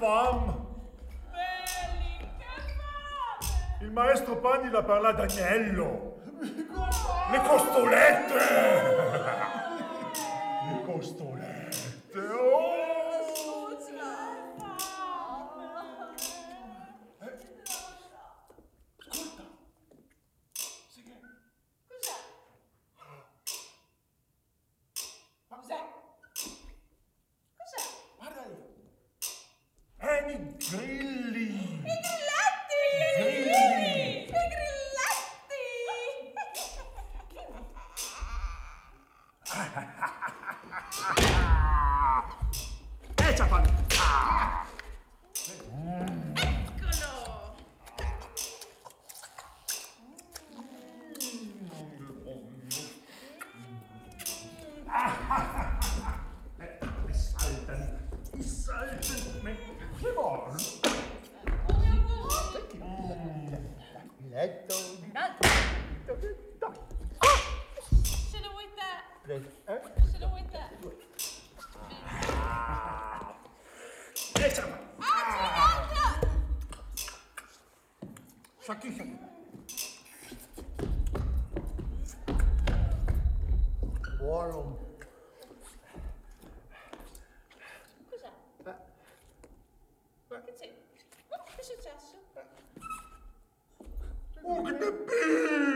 fame! Belli, che fame! Il maestro Panni la parla d'agnello! Le costolette! Le costolette! Oh! Ascolta! Sai che? Cos'è? Cos'è? Cos'è? Guarda lì! I grilli! I grilletti! I I grilletti! Ciapani! Eccolo! Mi saltano! Che buono! Letto. Se lo vuoi te! Eh? Se lo vuoi te! Ciapani! Sacchi! Buono. Cos'è? Che c'è? Che è successo? Oh, che bebè!